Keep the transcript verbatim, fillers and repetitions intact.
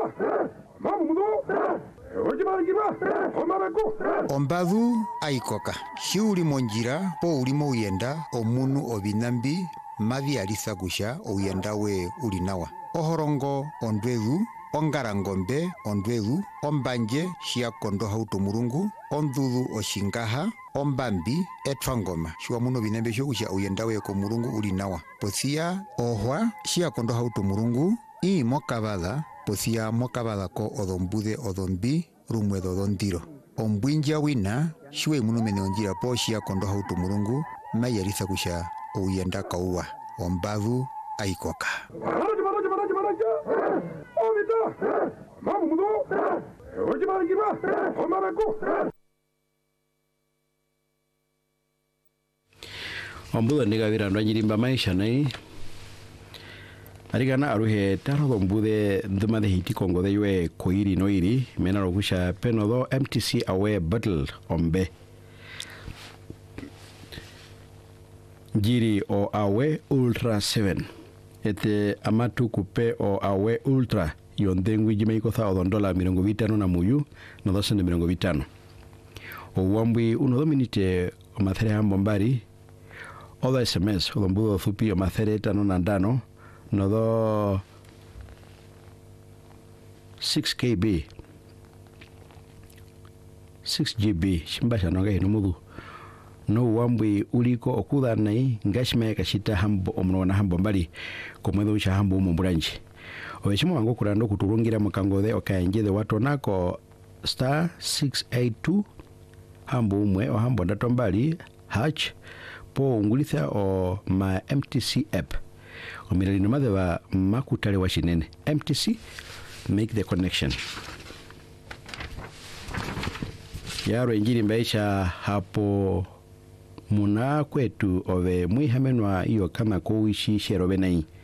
Ombadhu aikoka shiuli monjira po ulimo uyenda omunu obinambi mavi alisagusha uyenda we ulinawa ohorongo ondwedu ongarangombe ondwedu ombanje shiakondo hauto murungu ondhudu oshingaha ombambi etwangoma shiwa muno binambi shokusha uyenda we ko murungu ulinawa posia ohwa shiakondo hauto murungu i mokabada posia mokabada ko odombude odombi rumwe dodondiro ombwinja wina shiwe muno mene onjira po shiakondo hauto murungu mayarisa kusha uyenda kauwa ombadhu aikoka. Ombudo niga virando nyirimba maisha nai arigana aruhe taro ombude nduma de hiti kongo de yue koiri noiri mena rokusha penodo M T C awe battle ombe Jiri o awe ultra seven ete amatu kupe o awe ultra yondengwi jimeiko tha odondola mirongo vitano na muyu no dosende mirongo vitano o wambwi uno dominite o mathere hambombari odo S M S odombudo thupi o mathere tano na ndano no do six K B six G B shimbasha noga inumudu no wambwi uliko okuda nai ngashime kashita hambo omrona hambo mbali komwedo cha hambo umumburanji obeshimo wango kurando kutulungira mukangode okayenje de watu nako star six eight two hambo umwe o hambo ndato mbali hatch po ungulitha o ma M T C app omirali nomade ba makutale wa shinene M T C make the connection yaro injiri mbaisha hapo muna kwetu ove muihamenwa iyo kama kuishi sherobe nai